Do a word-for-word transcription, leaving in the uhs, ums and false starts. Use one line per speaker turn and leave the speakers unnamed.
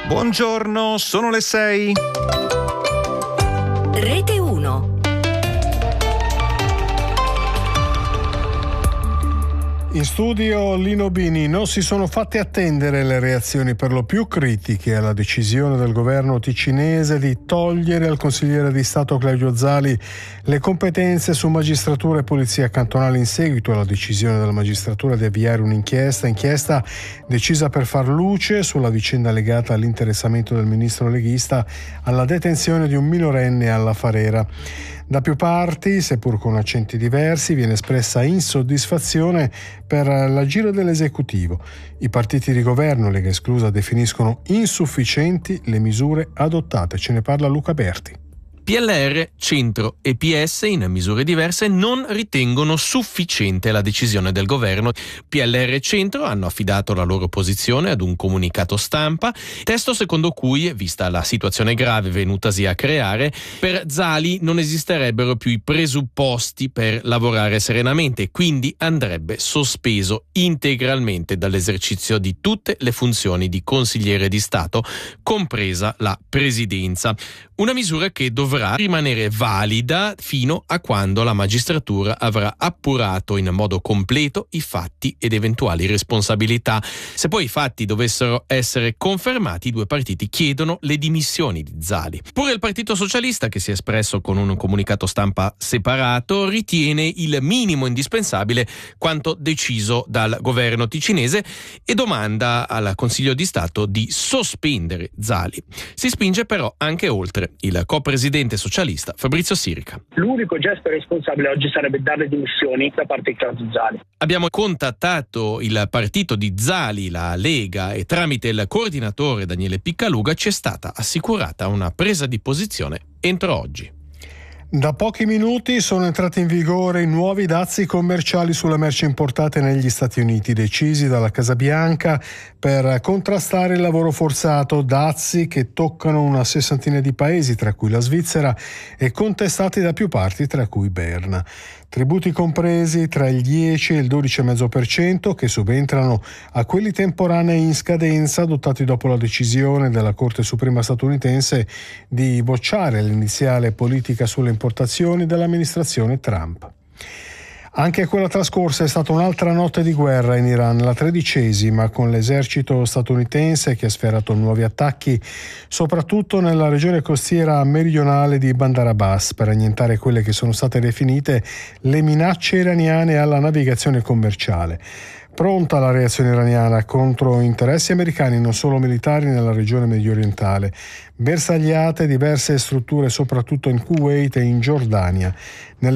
Buongiorno, sono le sei.
Rete uno.
In studio Lino Bini. Non si sono fatte attendere le reazioni per lo più critiche alla decisione del governo ticinese di togliere al consigliere di Stato Claudio Zali le competenze su magistratura e polizia cantonale in seguito alla decisione della magistratura di avviare un'inchiesta, inchiesta decisa per far luce sulla vicenda legata all'interessamento del ministro leghista alla detenzione di un minorenne alla Farera. Da più parti, seppur con accenti diversi, viene espressa insoddisfazione per l'agire dell'esecutivo. I partiti di governo, Lega esclusa, definiscono insufficienti le misure adottate. Ce ne parla Luca Berti.
P L R, Centro e P S, in misure diverse, non ritengono sufficiente la decisione del governo. P L R e Centro hanno affidato la loro posizione ad un comunicato stampa, testo secondo cui, vista la situazione grave venutasi a creare, per Zali non esisterebbero più i presupposti per lavorare serenamente, quindi andrebbe sospeso integralmente dall'esercizio di tutte le funzioni di consigliere di Stato, compresa la presidenza. Una misura che dovrà rimanere valida fino a quando la magistratura avrà appurato in modo completo i fatti ed eventuali responsabilità. Se poi i fatti dovessero essere confermati, i due partiti chiedono le dimissioni di Zali. Pure il Partito Socialista, che si è espresso con un comunicato stampa separato, ritiene il minimo indispensabile quanto deciso dal governo ticinese e domanda al Consiglio di Stato di sospendere Zali. Si spinge però anche oltre. Il co-presidente socialista Fabrizio Sirica.
L'unico gesto responsabile oggi sarebbe dare le dimissioni da parte di Claudio Zali.
Abbiamo contattato il partito di Zali, la Lega, e tramite il coordinatore Daniele Piccaluga ci è stata assicurata una presa di posizione entro oggi.
Da pochi minuti sono entrati in vigore i nuovi dazi commerciali sulle merci importate negli Stati Uniti, decisi dalla Casa Bianca per contrastare il lavoro forzato, dazi che toccano una sessantina di paesi, tra cui la Svizzera, e contestati da più parti, tra cui Berna. Tributi compresi tra il dieci e il dodici virgola cinque per cento che subentrano a quelli temporanei in scadenza adottati dopo la decisione della Corte Suprema statunitense di bocciare l'iniziale politica sulle importazioni dell'amministrazione Trump. Anche quella trascorsa è stata un'altra notte di guerra in Iran, la tredicesima, con l'esercito statunitense che ha sferato nuovi attacchi, soprattutto nella regione costiera meridionale di Bandar Abbas, per annientare quelle che sono state definite le minacce iraniane alla navigazione commerciale. Pronta la reazione iraniana contro interessi americani, non solo militari, nella regione mediorientale. Bersagliate diverse strutture, soprattutto in Kuwait e in Giordania. Nelle